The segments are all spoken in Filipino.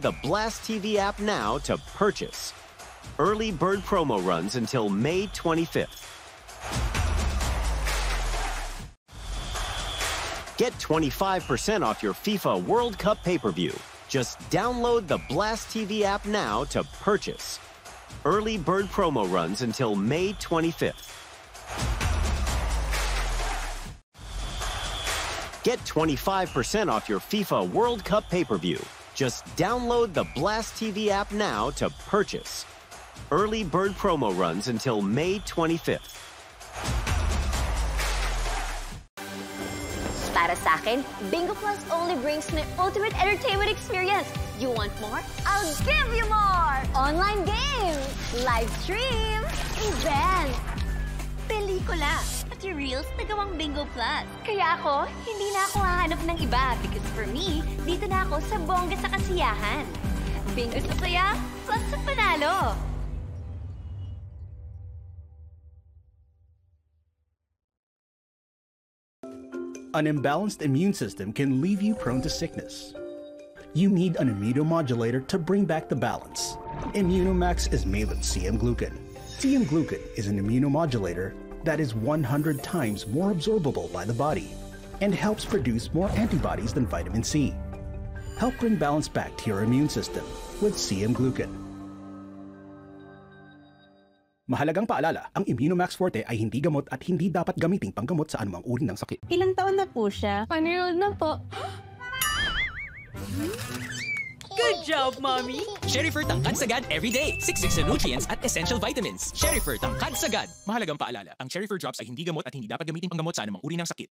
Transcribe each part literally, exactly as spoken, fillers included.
the Blast T V app now to purchase. Early bird promo runs until May twenty-fifth. Get twenty-five percent off your FIFA World Cup pay-per-view. Just download the Blast T V app now to purchase. Early bird promo runs until May twenty-fifth. Get twenty-five percent off your FIFA World Cup pay-per-view. Just download the Blast T V app now to purchase. Early bird promo runs until May twenty-fifth. Para sa akin, Bingo Plus only brings me ultimate entertainment experience. You want more? I'll give you more! Online games, live streams, events, pelikula, pati reels na gawang Bingo Plus. Kaya ako, hindi na ako hahanap ng iba because for me, dito na ako sa bongga sa kasiyahan. Bingo sa saya, plus sa panalo. An imbalanced immune system can leave you prone to sickness. You need an immunomodulator to bring back the balance. Immunomax is made with C M Glucan. C M Glucan is an immunomodulator that is one hundred times more absorbable by the body and helps produce more antibodies than vitamin C. Help bring balance back to your immune system with C M Glucan. Mahalagang paalala, ang Immunomax Forte ay hindi gamot at hindi dapat gamiting panggamot sa anumang uri ng sakit. Ilang taon na po siya? One-year-old na po. Good job, Mommy! Sherryfert Tangkad Sagad every day. Siksik sa nutrients at essential vitamins. Sherryfert Tangkad Sagad. Mahalagang paalala, ang Sherryfert drops ay hindi gamot at hindi dapat gamitin panggamot sa anumang uri ng sakit.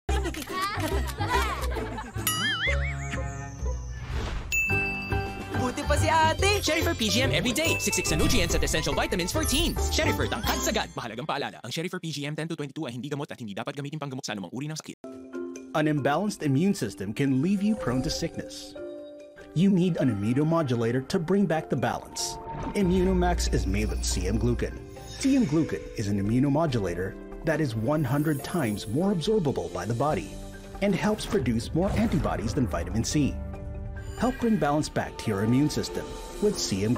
Buti pa si ate! Sherryfert P G M every day. Siksik sa nutrients at essential vitamins for teens. Sherryfert Tangkad Sagad. Mahalagang paalala, ang Sherryfert P G M ten to twenty-two ay hindi gamot at hindi dapat gamitin panggamot sa anumang uri ng sakit. An imbalanced immune system can leave you prone to sickness. You need an immunomodulator to bring back the balance. Immunomax is made with C M Glucan. C M Glucan is an immunomodulator that is one hundred times more absorbable by the body and helps produce more antibodies than vitamin C. Help bring balance back to your immune system with C M